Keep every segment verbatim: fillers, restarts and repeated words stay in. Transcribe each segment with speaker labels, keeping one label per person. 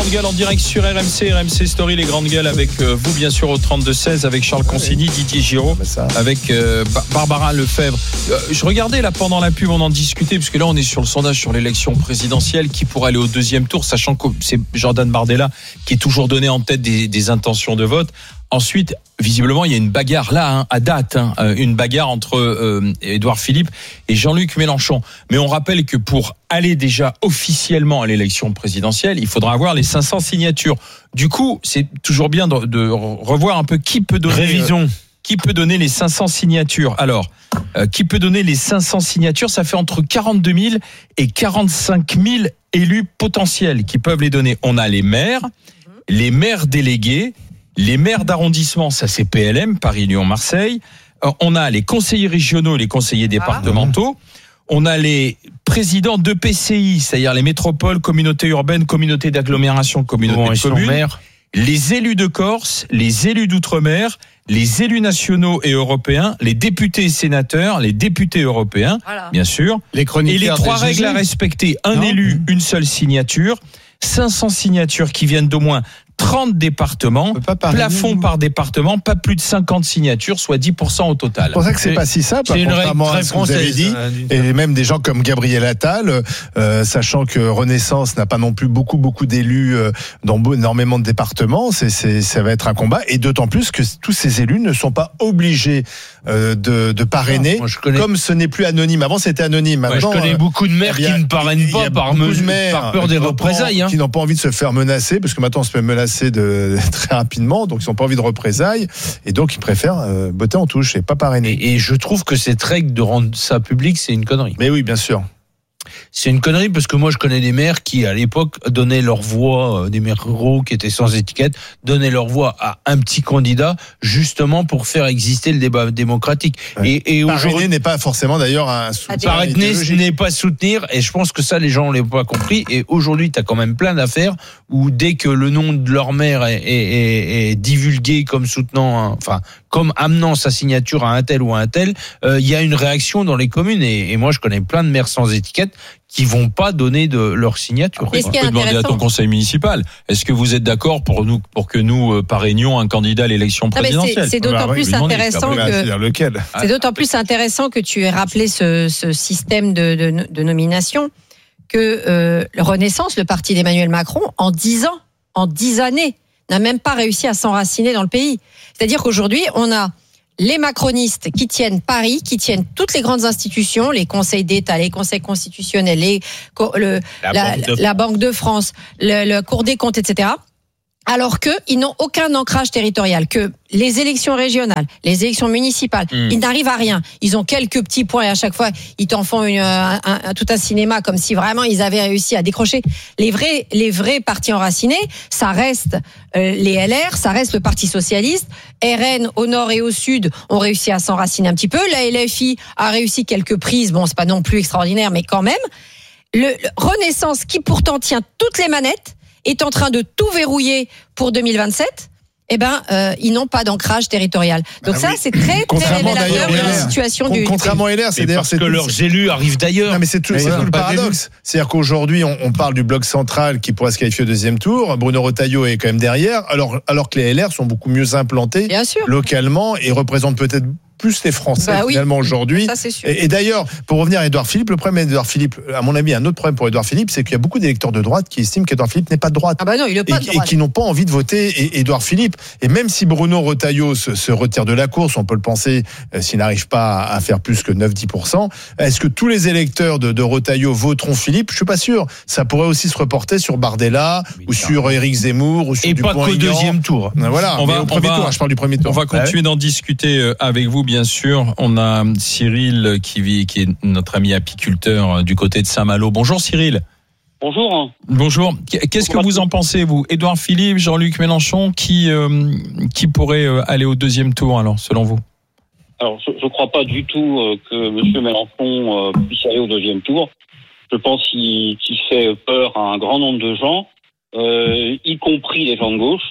Speaker 1: Gueule en direct sur R M C, R M C Story, les Grandes Gueules avec euh, vous bien sûr au trente-deux seize, avec Charles Consigny, Didier Giraud, avec euh, Barbara Lefebvre. Euh, je regardais là pendant la pub, on en discutait, parce que là on est sur le sondage sur l'élection présidentielle, qui pourrait aller au deuxième tour, sachant que c'est Jordan Bardella qui est toujours donné en tête des, des intentions de vote. Ensuite, visiblement, il y a une bagarre là, hein, à date, hein, une bagarre entre euh, Édouard Philippe et Jean-Luc Mélenchon. Mais on rappelle que pour aller déjà officiellement à l'élection présidentielle, il faudra avoir les cinq cents signatures. Du coup, c'est toujours bien de, de revoir un peu qui peut donner, Révision. Euh, qui peut donner les cinq cents signatures. Alors, euh, qui peut donner les cinq cents signatures ? Ça fait entre quarante-deux mille et quarante-cinq mille élus potentiels qui peuvent les donner. On a les maires, les maires délégués, les maires d'arrondissement, ça c'est P L M, Paris, Lyon, Marseille. On a les conseillers régionaux, les conseillers départementaux. On a les présidents d'E P C I, c'est-à-dire les métropoles, communautés urbaines, communautés d'agglomération, communautés bon, de communes. Les élus de Corse, les élus d'outre-mer, les élus nationaux et européens, les députés et sénateurs, les députés européens, voilà. Bien sûr. Les et les trois règles à respecter. Un non. élu, une seule signature. cinq cents signatures qui viennent d'au moins trente départements, plafond par département, pas plus de cinquante signatures, soit dix pour cent au total. C'est
Speaker 2: pour ça que c'est pas si simple, c'est contrairement à ce que vous avez dit, et même des gens comme Gabriel Attal, euh, sachant que Renaissance n'a pas non plus beaucoup beaucoup d'élus euh, dans énormément de départements, c'est, c'est, ça va être un combat, et d'autant plus que tous ces élus ne sont pas obligés euh, de, de parrainer, non, connais... comme ce n'est plus anonyme. Avant c'était anonyme. Maintenant,
Speaker 3: ouais, je connais beaucoup de maires a, qui ne parrainent pas par, mesure, de par peur des représailles, hein.
Speaker 2: Qui n'ont pas envie de se faire menacer, parce que maintenant on se fait menacer De, très rapidement, donc ils n'ont pas envie de représailles et donc ils préfèrent euh, botter en touche et pas parrainer.
Speaker 3: Et, et je trouve que cette règle de rendre ça public, c'est une connerie.
Speaker 2: Mais oui, bien sûr.
Speaker 3: C'est une connerie parce que moi je connais des maires qui à l'époque donnaient leur voix, des maires ruraux qui étaient sans étiquette, donnaient leur voix à un petit candidat justement pour faire exister le débat démocratique.
Speaker 2: Ouais. Et, et parrainer n'est pas forcément d'ailleurs un soutien.
Speaker 3: Parrainer n'est pas soutenir, et je pense que ça les gens ne l'ont pas compris. Et aujourd'hui tu as quand même plein d'affaires où dès que le nom de leur maire est, est, est, est divulgué comme soutenant, enfin comme amenant sa signature à un tel ou à un tel, il euh, y a une réaction dans les communes. Et, et moi je connais plein de maires sans étiquette qui vont pas donner de leur signature.
Speaker 1: Après, on peut demander à ton conseil municipal. Est-ce que vous êtes d'accord pour nous, pour que nous euh, parraignions un candidat à l'élection présidentielle ?
Speaker 4: C'est, c'est d'autant bah, plus oui, intéressant que
Speaker 2: c'est lequel
Speaker 4: c'est d'autant plus intéressant que tu aies rappelé ce, ce système de, de, de nomination que euh, le Renaissance, le parti d'Emmanuel Macron, en dix ans, en dix années, n'a même pas réussi à s'enraciner dans le pays. C'est-à-dire qu'aujourd'hui, on a les macronistes qui tiennent Paris, qui tiennent toutes les grandes institutions, les conseils d'État, les conseils constitutionnels, les, le, la, la, Banque la Banque de France, le, le Cour des comptes, et cetera. Alors qu'ils n'ont aucun ancrage territorial, que les élections régionales, les élections municipales, mmh. ils n'arrivent à rien. Ils ont quelques petits points et à chaque fois, ils t'en font une, un, un, tout un cinéma comme si vraiment ils avaient réussi à décrocher. Les vrais, les vrais partis enracinés, ça reste euh, les L R, ça reste le Parti socialiste. R N au nord et au sud ont réussi à s'enraciner un petit peu. La L F I a réussi quelques prises. Bon, c'est pas non plus extraordinaire, mais quand même. Le, le Renaissance, qui pourtant tient toutes les manettes, est en train de tout verrouiller pour deux mille vingt-sept, eh ben, euh, ils n'ont pas d'ancrage territorial. Donc bah ça, oui. c'est très, très révélateur de la situation
Speaker 2: Con,
Speaker 4: du...
Speaker 2: Contrairement à L R, c'est d'ailleurs...
Speaker 3: Parce c'est que tout, leurs c'est... élus arrivent d'ailleurs.
Speaker 2: Non, mais c'est tout, mais c'est tout le paradoxe. C'est-à-dire qu'aujourd'hui, on, on parle du bloc central qui pourrait se qualifier au deuxième tour. Bruno Retailleau est quand même derrière, alors, alors que les L R sont beaucoup mieux implantés localement et représentent peut-être plus les Français bah oui. finalement aujourd'hui.
Speaker 4: Ça, c'est sûr.
Speaker 2: Et, et d'ailleurs, pour revenir à Édouard Philippe, le problème d'Édouard Philippe, à mon avis, un autre problème pour Édouard Philippe, c'est qu'il y a beaucoup d'électeurs de droite qui estiment qu'Édouard Philippe n'est pas de droite.
Speaker 4: Ah bah non, il est pas
Speaker 2: et,
Speaker 4: de droite.
Speaker 2: Et qui n'ont pas envie de voter Édouard Philippe. Et même si Bruno Retailleau se, se retire de la course, on peut le penser, euh, s'il n'arrive pas à, à faire plus que neuf à dix pour cent, est-ce que tous les électeurs de, de Retailleau voteront Philippe ? Je suis pas sûr. Ça pourrait aussi se reporter sur Bardella oui, ou sur Éric Zemmour ou sur
Speaker 3: et pas qu'au deuxième tour.
Speaker 2: Voilà.
Speaker 1: On va,
Speaker 2: au premier
Speaker 1: on va,
Speaker 2: tour. Je parle du premier tour.
Speaker 1: On va continuer ouais. d'en discuter avec vous, bien sûr. On a Cyril qui vit, qui est notre ami apiculteur du côté de Saint-Malo. Bonjour Cyril.
Speaker 5: Bonjour.
Speaker 1: Bonjour. Qu'est-ce Bonjour que vous en pensez, vous ? Édouard Philippe, Jean-Luc Mélenchon, qui euh, qui pourrait aller au deuxième tour, alors, selon vous ?
Speaker 5: Alors, je ne crois pas du tout euh, que M. Mélenchon euh, puisse aller au deuxième tour. Je pense qu'il, qu'il fait peur à un grand nombre de gens, euh, y compris les gens de gauche.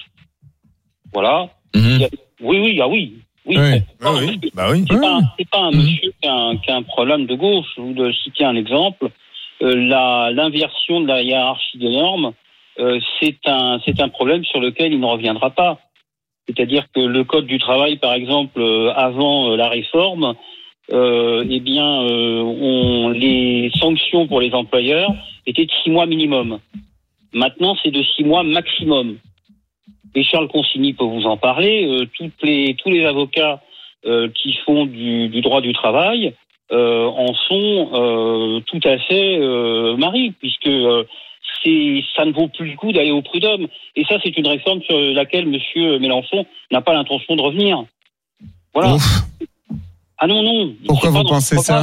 Speaker 5: Voilà. Mm-hmm. A... Oui, oui, ah oui. Oui,
Speaker 2: oui, ah oui. Bah oui.
Speaker 5: C'est, pas un, c'est pas un monsieur qui a un, qui a un problème de gauche. Je vous citer un exemple. Euh, la, l'inversion de la hiérarchie des normes euh, c'est un c'est un problème sur lequel il ne reviendra pas. C'est-à-dire que le code du travail, par exemple, euh, avant euh, la réforme, euh, eh bien, euh, on, les sanctions pour les employeurs étaient de six mois minimum. Maintenant, c'est de six mois maximum. Et Charles Consigny peut vous en parler. Euh, toutes les, tous les avocats euh, qui font du, du droit du travail euh, en sont euh, tout à fait euh, maris, puisque euh, c'est, ça ne vaut plus le coup d'aller au prud'homme. Et ça, c'est une réforme sur laquelle M. Mélenchon n'a pas l'intention de revenir. Voilà. Ouf. Ah non, non.
Speaker 6: Pourquoi vous pensez ça ?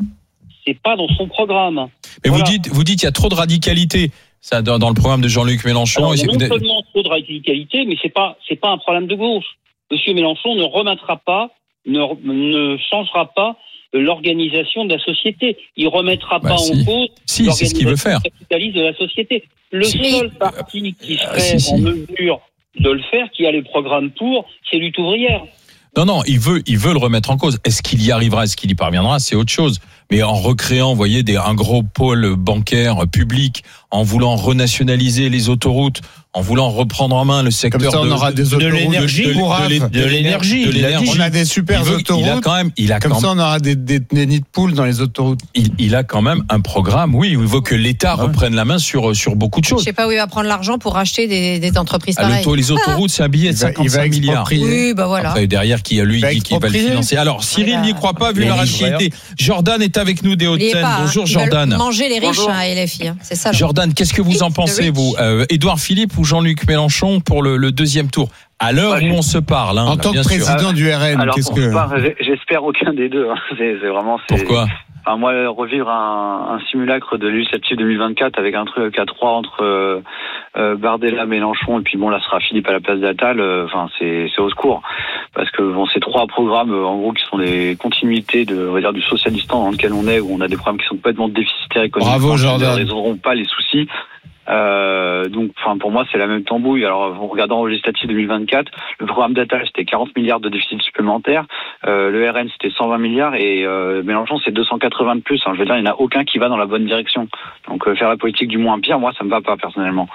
Speaker 5: C'est pas dans son programme.
Speaker 1: Mais voilà. vous dites, vous dites, il y a trop de radicalité. Ça, dans, dans le programme de Jean-Luc Mélenchon.
Speaker 5: Alors, il y a non seulement trop de radicalité, mais c'est pas, c'est pas un problème de gauche. Monsieur Mélenchon ne remettra pas, ne, ne changera pas l'organisation de la société. Il remettra bah pas si. en cause
Speaker 1: si, c'est ce qu'il veut faire.
Speaker 5: capitaliste de la société. Le si. seul parti qui serait
Speaker 1: si, si.
Speaker 5: en mesure de le faire, qui a les programmes pour, c'est Lutte ouvrière.
Speaker 1: Non, non, il veut, il veut le remettre en cause. Est-ce qu'il y arrivera, est-ce qu'il y parviendra, c'est autre chose. Mais en recréant, vous voyez, des, un gros pôle bancaire public, en voulant renationaliser les autoroutes, en voulant reprendre en main le secteur
Speaker 6: Comme ça, on
Speaker 1: de,
Speaker 6: aura des
Speaker 1: de,
Speaker 6: autoroutes,
Speaker 1: de l'énergie,
Speaker 6: de, de,
Speaker 1: de, de, de l'énergie,
Speaker 6: de l'énergie. On a des super
Speaker 1: il veut,
Speaker 6: autoroutes.
Speaker 1: Il a quand même, il a
Speaker 6: Comme
Speaker 1: quand
Speaker 6: ça, on aura des, des, des nids de poules dans les autoroutes.
Speaker 1: Il, il a quand même un programme, oui, où il veut que l'État ouais. reprenne la main sur sur beaucoup de choses.
Speaker 4: Je sais pas où il va prendre l'argent pour racheter des, des entreprises pareilles.
Speaker 1: Ah, le, les autoroutes, c'est un billet de cinquante-cinq milliards.
Speaker 4: Oui, bah voilà.
Speaker 1: Après, derrière, qui a lui dit qu'il va le financer. Alors, Cyril n'y croit pas, vu la radicalité. Jordan est avec nous des Hauts-de-Seine. Bonjour, Jordan.
Speaker 4: Manger les riches, hein, L F I. C'est ça.
Speaker 1: Jordan, qu'est-ce que vous en pensez, vous, Édouard Philippe ou Jean-Luc Mélenchon pour le, le deuxième tour, à l'heure ouais, où on se parle, hein,
Speaker 6: en tant que président sûr. du R N,
Speaker 5: alors,
Speaker 6: qu'est-ce que
Speaker 5: part, j'espère aucun des deux. Hein. C'est, c'est vraiment. C'est...
Speaker 1: Pourquoi?
Speaker 5: Enfin, moi, revivre un, un simulacre de législative deux mille vingt-quatre avec un truc à trois entre euh, euh, Bardella, Mélenchon et puis bon, là, ce sera Philippe à la place d'Attal. Enfin, euh, c'est, c'est au secours parce que bon, ces trois programmes, euh, en gros, qui sont des continuités de, on va dire, du socialistan dans lequel on est, où on a des programmes qui sont complètement déficitaires économiquement.
Speaker 6: Bravo, Jordan.
Speaker 5: Ils ne résoudront pas les soucis. Euh, donc, enfin, pour moi, c'est la même tambouille. Alors, en regardant au législatif deux mille vingt-quatre, le programme d'Attal, c'était quarante milliards de déficit supplémentaire. Euh, le R N, c'était cent vingt milliards et euh, Mélenchon, c'est deux cent quatre-vingts de plus. Hein. Je veux dire, il n'y en a aucun qui va dans la bonne direction. Donc, euh, faire la politique du moins pire, moi, ça me va pas, personnellement.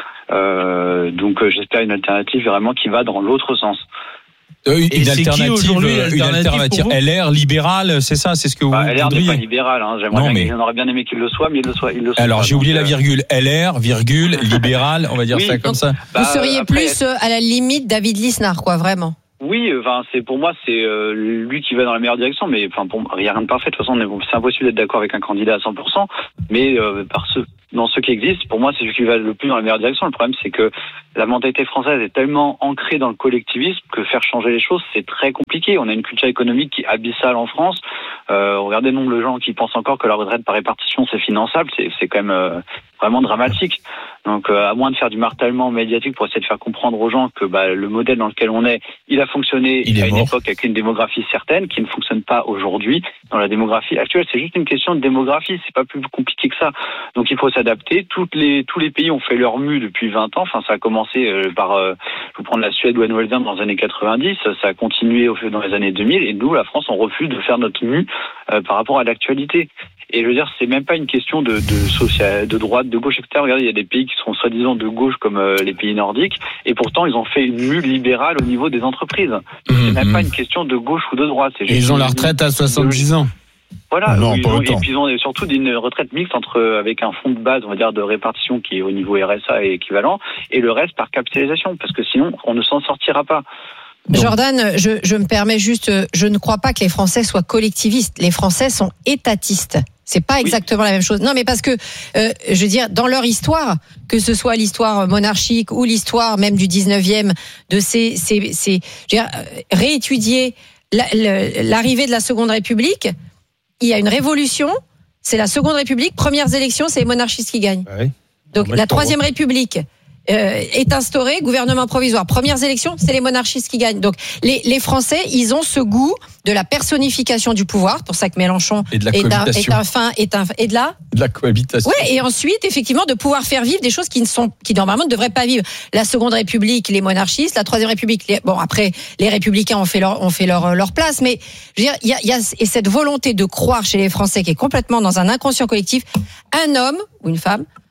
Speaker 5: Euh, donc, euh, j'espère une alternative vraiment qui va dans l'autre sens.
Speaker 1: Euh, une, une alternative, une alternative L R libérale, c'est ça, c'est ce que vous
Speaker 5: bah, L R
Speaker 1: voudriez.
Speaker 5: n'est pas libéral, hein. J'aimerais non, bien, mais... on aurait bien aimé qu'il le soit, mais il le soit, il le soit.
Speaker 1: Alors
Speaker 5: pas,
Speaker 1: j'ai oublié
Speaker 5: donc,
Speaker 1: la virgule L R, virgule libéral, on va dire oui, ça comme ça.
Speaker 4: Bah, vous seriez après... plus à la limite David Lisnard, quoi, vraiment.
Speaker 5: Oui, enfin, c'est pour moi, c'est euh, lui qui va dans la meilleure direction, mais enfin, pour il n'y a rien de parfait. De toute façon, c'est impossible d'être d'accord avec un candidat à cent pour cent. Mais euh, par ce, dans ceux qui existent, pour moi, c'est celui qui va le plus dans la meilleure direction. Le problème, c'est que la mentalité française est tellement ancrée dans le collectivisme que faire changer les choses, c'est très compliqué. On a une culture économique qui est abyssale en France. Euh, regardez le nombre de gens qui pensent encore que la retraite par répartition, c'est finançable. C'est, c'est quand même euh, vraiment dramatique. Donc, euh, à moins de faire du martèlement médiatique pour essayer de faire comprendre aux gens que bah, le modèle dans lequel on est, il a fonctionné
Speaker 1: il
Speaker 5: à une
Speaker 1: mort.
Speaker 5: époque avec une démographie certaine qui ne fonctionne pas aujourd'hui dans la démographie actuelle. C'est juste une question de démographie, c'est pas plus compliqué que ça. Donc, il faut s'adapter. Toutes les, tous les pays ont fait leur mue depuis vingt ans. Enfin, ça a commencé euh, par, euh, je vais prendre la Suède ou la Nouvelle-Zélande dans les années quatre-vingt-dix. Ça a continué au, dans les années deux mille. Et nous, la France, on refuse de faire notre mue euh, par rapport à l'actualité. Et je veux dire, c'est même pas une question de, de, social, de droite, de gauche, et cetera. Regardez, il y a des pays qui sont soi-disant de gauche comme euh, les pays nordiques, et pourtant ils ont fait une mue libérale au niveau des entreprises. Mmh, c'est même mmh. pas une question de gauche ou de droite. C'est juste
Speaker 6: et ils ont la retraite à soixante-dix ans.
Speaker 5: Voilà,
Speaker 6: non,
Speaker 5: ils
Speaker 6: pas
Speaker 5: ont,
Speaker 6: autant.
Speaker 5: Et puis ils ont surtout une retraite mixte entre avec un fonds de base, on va dire, de répartition qui est au niveau R S A et équivalent, et le reste par capitalisation, parce que sinon on ne s'en sortira pas.
Speaker 4: Donc. Jordan, je, je me permets juste, je ne crois pas que les Français soient collectivistes. Les Français sont étatistes. C'est pas exactement oui. la même chose. Non, mais parce que, euh, je veux dire, dans leur histoire, que ce soit l'histoire monarchique ou l'histoire même du dix-neuvième, de ces, ces, ces je veux dire, réétudier la, le, l'arrivée de la Seconde République, il y a une révolution, c'est la Seconde République, premières élections, c'est les monarchistes qui gagnent. Oui. Donc la Troisième République euh, est instaurée, gouvernement provisoire. Premières élections, c'est les monarchistes qui gagnent. Donc les, les Français, ils ont ce goût de la personnification du pouvoir. Pour ça que Mélenchon
Speaker 1: et de la
Speaker 4: est, un, est un fin, est un et de la
Speaker 1: de la cohabitation.
Speaker 4: Ouais, et ensuite effectivement de pouvoir faire vivre des choses qui ne sont qui normalement ne devraient pas vivre. La Seconde République, les monarchistes, la Troisième République, les, bon après les républicains ont fait leur ont fait leur leur place, mais je veux dire il y a, il y a et cette volonté de croire chez les Français qui est complètement dans un inconscient collectif, un homme ou une femme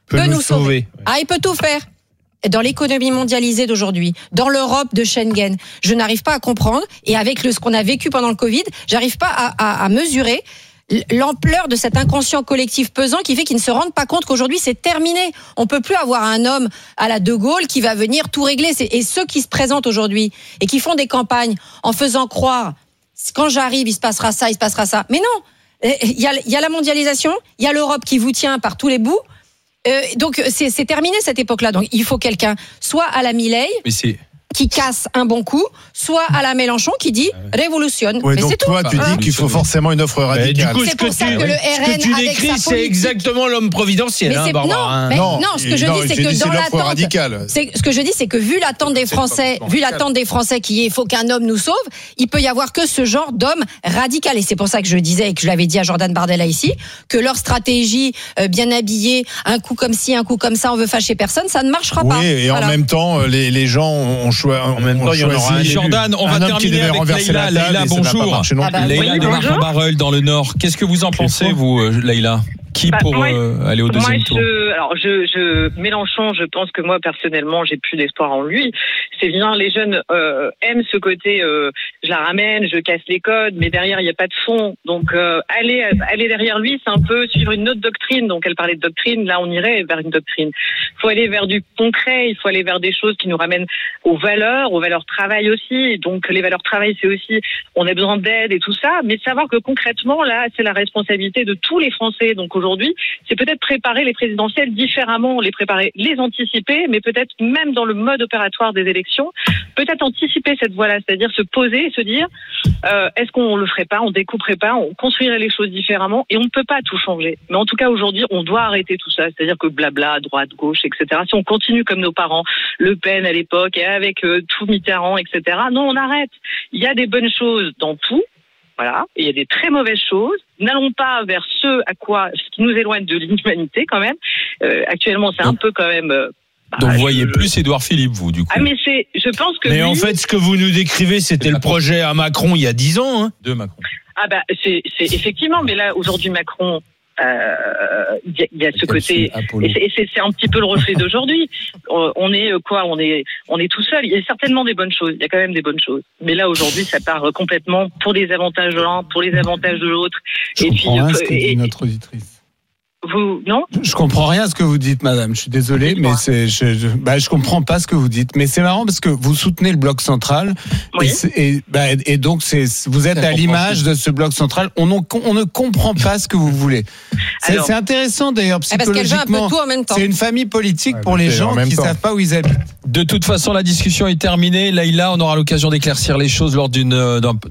Speaker 4: peut, peut nous sauver. sauver. Ah, il peut tout faire. Dans l'économie mondialisée d'aujourd'hui, dans l'Europe de Schengen, je n'arrive pas à comprendre. Et avec le, ce qu'on a vécu pendant le Covid, j'arrive pas à, à, à mesurer l'ampleur de cet inconscient collectif pesant qui fait qu'ils ne se rendent pas compte qu'aujourd'hui c'est terminé. On peut plus avoir un homme à la De Gaulle qui va venir tout régler. Et ceux qui se présentent aujourd'hui et qui font des campagnes en faisant croire quand j'arrive il se passera ça, il se passera ça. Mais non, il y a, il y a la mondialisation, il y a l'Europe qui vous tient par tous les bouts. Euh, donc c'est, c'est terminé cette époque-là. Donc il faut quelqu'un, soit à la Milei, mais c'est... qui casse un bon coup, soit à la Mélenchon qui dit révolutionne.
Speaker 2: Ouais,
Speaker 4: mais
Speaker 2: donc
Speaker 4: c'est
Speaker 2: toi,
Speaker 4: tout.
Speaker 2: tu dis qu'il faut forcément une offre radicale.
Speaker 3: Du coup,
Speaker 4: c'est
Speaker 3: ce
Speaker 4: pour
Speaker 3: que
Speaker 4: ça
Speaker 3: tu,
Speaker 4: que le R N
Speaker 3: ce que tu
Speaker 4: avec
Speaker 3: décris,
Speaker 4: sa
Speaker 3: c'est
Speaker 4: politique...
Speaker 3: exactement l'homme providentiel.
Speaker 4: Mais
Speaker 3: hein,
Speaker 4: c'est...
Speaker 3: Barbara,
Speaker 4: non, mais
Speaker 2: non,
Speaker 4: non, ce que je
Speaker 2: non,
Speaker 4: dis, c'est
Speaker 2: j'ai
Speaker 4: que
Speaker 2: dit,
Speaker 4: dans
Speaker 2: c'est l'offre
Speaker 4: l'attente,
Speaker 2: radicale.
Speaker 4: c'est ce que je dis, c'est que vu l'attente des Français, vu l'attente des Français qui est, il faut qu'un homme nous sauve, il peut y avoir que ce genre d'homme radical. Et c'est pour ça que je disais et que je l'avais dit à Jordan Bardella ici, que leur stratégie euh, bien habillée, un coup comme ci, un coup comme ça, on veut fâcher personne, ça ne marchera
Speaker 2: oui,
Speaker 4: pas.
Speaker 2: Oui, et
Speaker 4: voilà.
Speaker 2: en même temps, les, les gens ont choisi. En
Speaker 3: même temps, il y en aura un.
Speaker 1: Jordan, on
Speaker 2: un
Speaker 1: va
Speaker 2: homme qui
Speaker 1: terminer
Speaker 2: devait
Speaker 1: avec
Speaker 2: renverser
Speaker 1: Leïla.
Speaker 2: la table
Speaker 1: Leïla,
Speaker 2: et ça n'a pas
Speaker 1: bonjour.
Speaker 2: marché non
Speaker 4: Ah bah,
Speaker 2: plus.
Speaker 1: Leïla
Speaker 7: oui,
Speaker 1: de
Speaker 7: bonjour.
Speaker 1: Marc-en-Barœul dans le Nord. Qu'est-ce que vous en pensez, vous, euh, Leïla? Qui
Speaker 7: Bah,
Speaker 1: pour
Speaker 7: moi,
Speaker 1: euh, aller au deuxième
Speaker 7: moi,
Speaker 1: tour?
Speaker 7: je, alors, je, je, Mélenchon, je pense que moi, personnellement, j'ai plus d'espoir en lui. C'est bien, les jeunes euh, aiment ce côté, euh, je la ramène, je casse les codes, mais derrière, il n'y a pas de fond. Donc, euh, aller, aller derrière lui, c'est un peu suivre une autre doctrine. Donc, elle parlait de doctrine, là, on irait vers une doctrine. Il faut aller vers du concret, il faut aller vers des choses qui nous ramènent aux valeurs, aux valeurs travail aussi. Donc, les valeurs travail, c'est aussi, on a besoin d'aide et tout ça, mais savoir que concrètement, là, c'est la responsabilité de tous les Français. Donc, aujourd'hui, c'est peut-être préparer les présidentielles différemment, les préparer, les anticiper, mais peut-être même dans le mode opératoire des élections, peut-être anticiper cette voie-là, c'est-à-dire se poser et se dire, euh, est-ce qu'on le ferait pas, on découperait pas, on construirait les choses différemment, et on ne peut pas tout changer. Mais en tout cas, aujourd'hui, on doit arrêter tout ça, c'est-à-dire que blabla, droite, gauche, et cetera. Si on continue comme nos parents, Le Pen à l'époque, et avec euh, tout Mitterrand, et cetera. Non, on arrête. Il y a des bonnes choses dans tout. Voilà, et il y a des très mauvaises choses. N'allons pas vers ce à quoi, ce qui nous éloigne de l'inhumanité quand même. Euh, actuellement, c'est un peu quand même. Euh, bah,
Speaker 1: Donc vous
Speaker 7: je,
Speaker 1: voyez
Speaker 7: je...
Speaker 1: plus Édouard Philippe, vous, du coup.
Speaker 7: Ah mais c'est, je pense que.
Speaker 3: Mais
Speaker 7: lui...
Speaker 3: en fait, ce que vous nous décrivez, c'était le projet à Macron il y a dix ans. Hein.
Speaker 1: De Macron.
Speaker 7: Ah bah c'est, c'est effectivement, mais là aujourd'hui Macron. Il euh, y, y a ce côté, et c'est, et c'est, c'est un petit peu le reflet d'aujourd'hui. On est quoi On est, on est tout seul. Il y a certainement des bonnes choses. Il y a quand même des bonnes choses. Mais là aujourd'hui, ça part complètement pour les avantages de l'un, pour les avantages de l'autre.
Speaker 6: Je
Speaker 7: et
Speaker 6: comprends
Speaker 7: puis,
Speaker 6: rien ce que
Speaker 7: et,
Speaker 6: dit notre auditrice.
Speaker 7: Vous non
Speaker 6: Je comprends rien à ce que vous dites, madame. Je suis désolé, mais c'est je, je bah je comprends pas ce que vous dites. Mais c'est marrant parce que vous soutenez le bloc central
Speaker 7: oui.
Speaker 6: et, et, bah, et donc c'est vous êtes à l'image de ce bloc central. On, on, on ne comprend pas ce que vous voulez. C'est, Alors, c'est intéressant d'ailleurs psychologiquement.
Speaker 4: Parce qu'elle veut un peu tout en même temps.
Speaker 6: C'est une famille politique
Speaker 2: ouais,
Speaker 6: pour les gens qui temps. savent pas où ils habitent.
Speaker 1: De toute façon, la discussion est terminée. Leïla, on aura l'occasion d'éclaircir les choses lors d'une d'un,